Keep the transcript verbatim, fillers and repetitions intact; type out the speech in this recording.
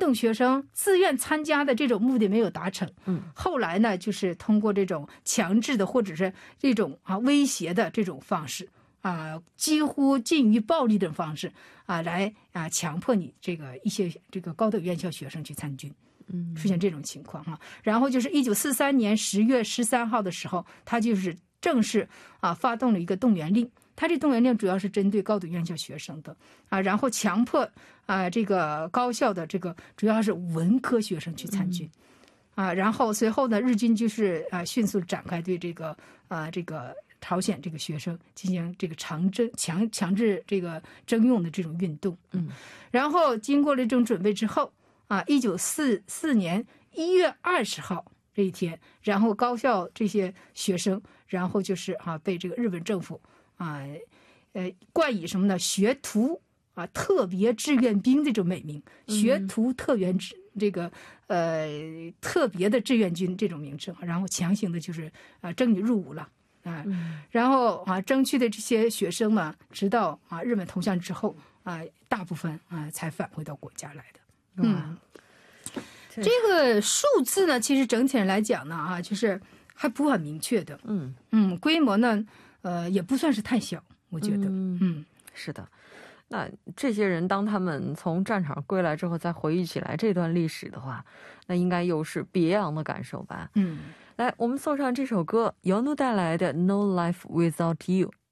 动学生自愿参加的这种目的没有达成，嗯，后来呢，就是通过这种强制的或者是这种啊威胁的这种方式啊，几乎近于暴力的方式啊，来啊强迫你这个一些这个高等院校学生去参军。嗯，出现这种情况哈，然后就是一九四三年十月十三号的时候，他就是正式啊发动了一个动员令。他这动员令主要是针对高等院校学生的啊，然后强迫啊这个高校的这个主要是文科学生去参军，啊，然后随后呢，日军就是啊迅速展开对这个啊这个朝鲜这个学生进行这个强征强强制这个征用的这种运动。嗯，然后经过了这种准备之后。啊，一九四四年一月二十号这一天，然后高校这些学生，然后就是啊，被这个日本政府啊，呃，冠以什么呢？学徒啊，特别志愿兵这种美名，学徒特别志这个呃特别的志愿军这种名称，然后强行的就是啊征你入伍了啊，然后啊争取的这些学生呢，直到啊日本投降之后啊，大部分啊才返回到国家来的。嗯，这个数字呢，其实整体上来讲呢，啊，就是还不很明确的。嗯嗯，规模呢，呃，也不算是太小，我觉得。嗯，嗯是的。那这些人当他们从战场归来之后，再回忆起来这段历史的话，那应该又是别样的感受吧。嗯，来，我们送上这首歌，姚奴带来的《No Life Without You》。